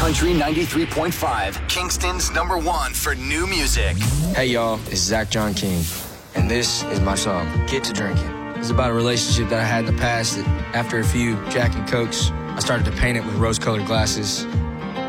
Country 93.5, Kingston's #1 for new music. Hey y'all, it's Zach John King, and this is my song, Get to Drinking. It's about a relationship that I had in the past that after a few Jack and Cokes, I started to paint it with rose-colored glasses.